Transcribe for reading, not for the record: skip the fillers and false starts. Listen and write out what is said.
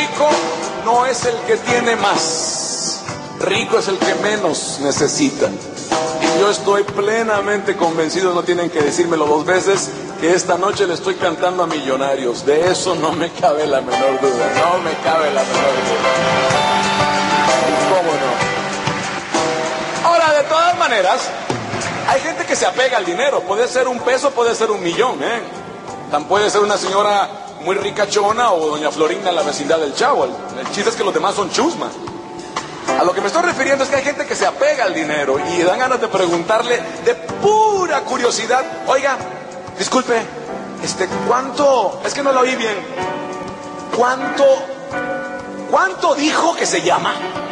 rico no es el que tiene más, rico es el que menos necesita. Y yo estoy plenamente convencido, no tienen que decírmelo dos veces, que esta noche le estoy cantando a millonarios. De eso no me cabe la menor duda, no me cabe la menor duda. ¿Cómo no? Ahora, de todas maneras, hay gente que se apega al dinero. Puede ser un peso, puede ser un millón, Tan puede ser una señora muy ricachona o doña Florinda en la vecindad del Chavo. El chiste es que los demás son chusmas. A lo que me estoy refiriendo es que hay gente que se apega al dinero y dan ganas de preguntarle de pura curiosidad: oiga, disculpe, ¿cuánto? Es que no lo oí bien. ¿Cuánto dijo que se llama?